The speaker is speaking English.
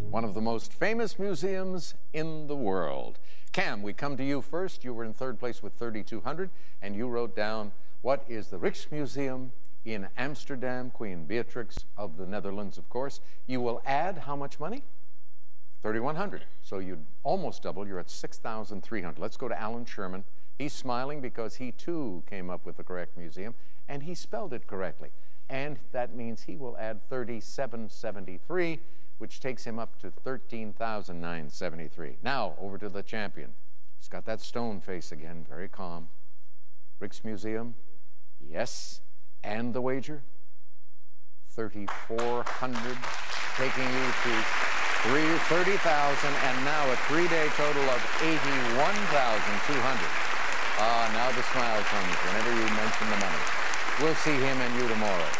one of the most famous museums in the world. Cam, we come to you first. You were in third place with 3,200, and you wrote down, what is the Rijksmuseum in Amsterdam, Queen Beatrix of the Netherlands, of course. You will add how much money? 3,100. So you'd almost double. You're at 6,300. Let's go to Alan Sherman. He's smiling because he, too, came up with the correct museum, and he spelled it correctly. And that means he will add 3,773, which takes him up to 13,973. Now, over to the champion. He's got that stone face again, very calm. Rijksmuseum, yes. And the wager? 3,400, taking you to 30,000, and now a three-day total of 81,200. Now the smile comes whenever you mention the money. We'll see him and you tomorrow.